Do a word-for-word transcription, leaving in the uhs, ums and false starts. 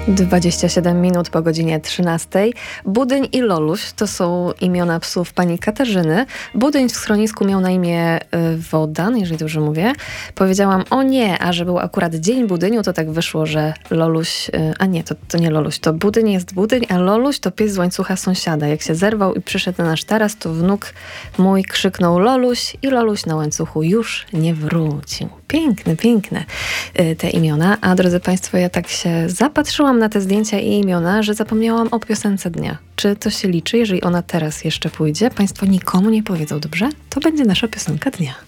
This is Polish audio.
dwadzieścia siedem minut po godzinie trzynastej. Budyń i Loluś to są imiona psów pani Katarzyny. Budyń w schronisku miał na imię y, Wodan, jeżeli dobrze mówię. Powiedziałam, o nie, a że był akurat dzień Budyniu, to tak wyszło, że Loluś, y, a nie, to, to nie Loluś, to Budyń jest Budyń, a Loluś to pies z łańcucha sąsiada. Jak się zerwał i przyszedł na nasz taras, to wnuk mój krzyknął Loluś i Loluś na łańcuchu już nie wrócił. Piękne, piękne y, te imiona. A drodzy Państwo, ja tak się zapatrzyłam na te zdjęcia i imiona, że zapomniałam o piosence dnia. Czy to się liczy, jeżeli ona teraz jeszcze pójdzie? Państwo nikomu nie powiedzą, dobrze? To będzie nasza piosenka dnia.